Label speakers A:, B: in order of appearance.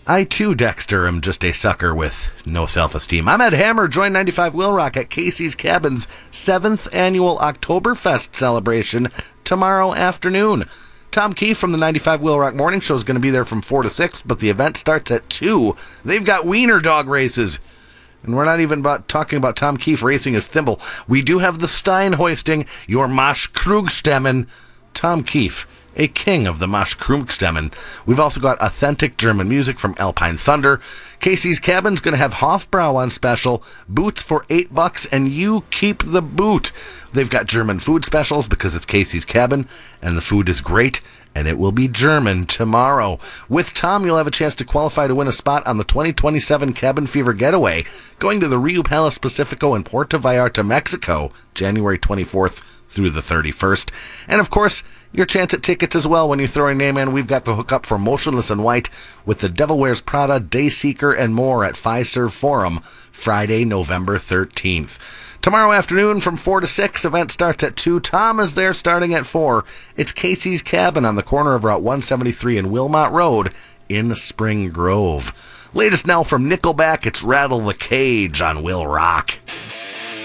A: I too, Dexter, am just a sucker with no self-esteem. I'm Ed Hammer. Join 95 Will Rock at Casey's Cabin's 7th annual Oktoberfest celebration tomorrow afternoon. Tom Keefe from the 95 Will Rock Morning Show is going to be there from 4 to 6, but the event starts at 2. They've got wiener dog races. And we're not even talking about Tom Keefe racing his thimble. We do have the Stein hoisting your Maschkrugstemmen. Tom Keefe, a king of the Maschkrugstemmen. We've also got authentic German music from Alpine Thunder. Casey's Cabin's going to have Hofbrau on special, boots for $8, and you keep the boot. They've got German food specials because it's Casey's Cabin, and the food is great, and it will be German tomorrow. With Tom, you'll have a chance to qualify to win a spot on the 2027 Cabin Fever Getaway, going to the Rio Palace Pacifico in Puerto Vallarta, Mexico, January 24th through the 31st. And of course, your chance at tickets as well when you throw a name in. We've got the hookup for Motionless in White with the Devil Wears Prada, Dayseeker, and more at Fiserv Forum, Friday, November 13th. Tomorrow afternoon from 4 to 6, event starts at 2. Tom is there starting at 4. It's Casey's Cabin on the corner of Route 173 and Wilmot Road in Spring Grove. Latest now from Nickelback, it's Rattle the Cage on Will Rock.